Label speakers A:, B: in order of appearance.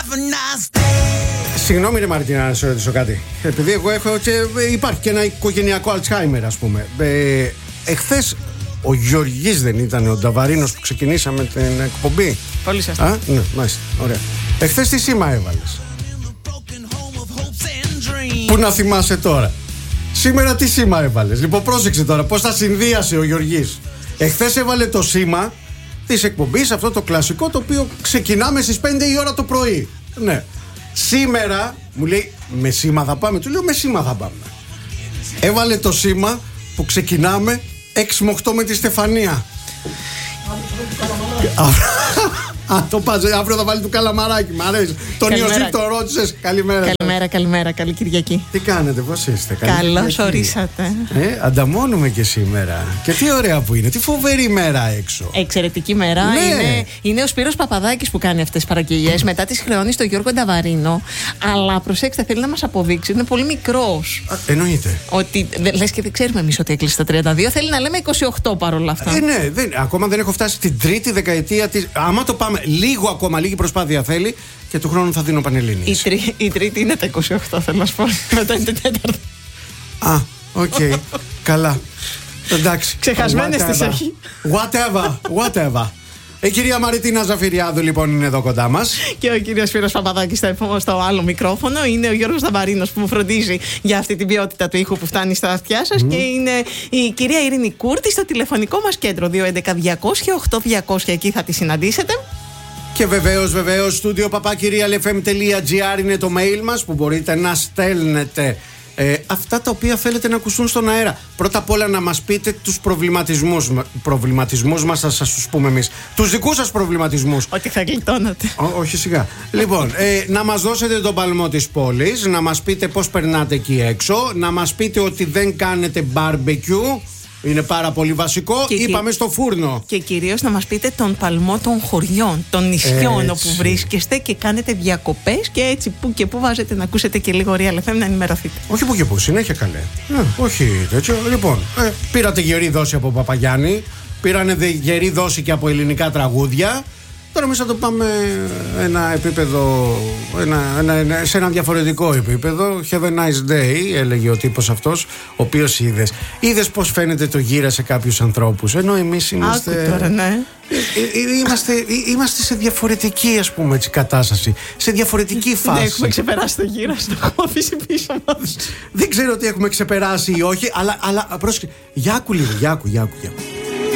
A: Συγγνώμη, ρε Μαρτίνα, να σε ρωτήσω κάτι. Επειδή εγώ έχω και υπάρχει και ένα οικογενειακό Αλτσχάιμερ, ας πούμε. Εχθές ο Γεωργής δεν ήταν ο Νταβαρίνος που ξεκινήσαμε την εκπομπή?
B: Πολύ σωστά.
A: Ναι, μάλιστα. Ωραία. Εχθές τι σήμα έβαλες? Πού να θυμάσαι τώρα? Σήμερα τι σήμα έβαλες? Λοιπόν, πρόσεξε τώρα πώς θα συνδύασε ο Γεωργής. Εχθές έβαλε το σήμα της εκπομπής, αυτό το κλασικό το οποίο ξεκινάμε στις 5 η ώρα το πρωί. Ναι. Σήμερα μου λέει με σήμα θα πάμε. Του λέω με σήμα θα πάμε. Έβαλε το σήμα που ξεκινάμε 6 με 8 με τη Στεφανία. Το πας, αύριο θα βάλει του καλαμαράκι. Μ' αρέσει. Τον Ιωσήφ τον ρώτησες. Καλημέρα.
B: Καλημέρα, καλή Κυριακή.
A: Τι κάνετε, πώς είστε?
B: Καλώς ορίσατε.
A: Ανταμώνουμε και σήμερα. Και τι ωραία που είναι. Τι φοβερή μέρα έξω.
B: Εξαιρετική μέρα.
A: Ναι.
B: Είναι ο Σπύρος Παπαδάκης που κάνει αυτές τις παραγγελίες. Μετά τις χρεώνει στο Γιώργο Νταβαρίνο. Αλλά προσέξτε, θέλει να μας αποδείξει. Είναι πολύ μικρός.
A: Εννοείται.
B: Ότι λες και δεν ξέρουμε εμείς ότι έκλεισε τα 32. Θέλει να λέμε 28 παρόλα αυτά.
A: Ναι, ακόμα δεν έχω φτάσει στην τρίτη δεκαετία της. Άμα το πάμε λίγο ακόμα, λίγη προσπάθεια θέλει και του χρόνου θα δίνω πανελλήνιες.
B: Η τρίτη είναι τα 28, θέλω να σου πω. Μετά είναι τα τέταρτα.
A: Οκ. Καλά. Εντάξει.
B: Ξεχασμένες τις έχει.
A: Whatever. Η κυρία Μαριτίνα Ζαφυριάδου λοιπόν είναι εδώ κοντά μας.
B: Και ο κύριος Σπύρος Παπαδάκης στο άλλο μικρόφωνο. Είναι ο Γιώργος Νταβαρίνος που φροντίζει για αυτή την ποιότητα του ήχου που φτάνει στα αυτιά σας. Και είναι η κυρία Ειρήνη Κούρτη στο τηλεφωνικό μας κέντρο 211-200-8200. Εκεί θα τη συναντήσετε. Και
A: βεβαίως, studio papakirialfm.gr είναι το mail μας που μπορείτε να στέλνετε αυτά τα οποία θέλετε να ακουστούν στον αέρα. Πρώτα απ' όλα να μας πείτε τους προβληματισμούς μας, θα σας τους πούμε εμείς. Τους δικούς σας προβληματισμούς.
B: Ότι θα γλιτώνατε.
A: Όχι σιγά. Λοιπόν, να μας δώσετε τον παλμό της πόλης, να μας πείτε πώς περνάτε εκεί έξω, να μας πείτε ότι δεν κάνετε barbecue. Είναι πάρα πολύ βασικό. Είπαμε στο φούρνο.
B: Και κυρίως να μας πείτε τον παλμό των χωριών, των νησιών όπου βρίσκεστε και κάνετε διακοπές και έτσι που και που βάζετε να ακούσετε και λίγο Real FM να ενημερωθείτε.
A: Όχι που και που, συνέχεια καλέ. Όχι τέτοιο. Λοιπόν, πήρατε γερή δόση από Παπαγιάννη, πήρανε γερή δόση και από ελληνικά τραγούδια. Τώρα εμείς θα το πάμε ένα επίπεδο, σε ένα διαφορετικό επίπεδο. Have a nice day, έλεγε ο τύπος αυτός, ο οποίος είδες πώς φαίνεται το γύρα σε κάποιους ανθρώπους. Ενώ εμείς είμαστε.
B: Τώρα, ναι.
A: Είμαστε σε διαφορετική, ας πούμε, έτσι, κατάσταση. Σε διαφορετική φάση.
B: Δεν έχουμε ξεπεράσει το γύρα, το έχουμε αφήσει πίσω μας.
A: Δεν ξέρω τι έχουμε ξεπεράσει ή όχι, αλλά πρόσεχε. Για άκου λίγο, για άκου.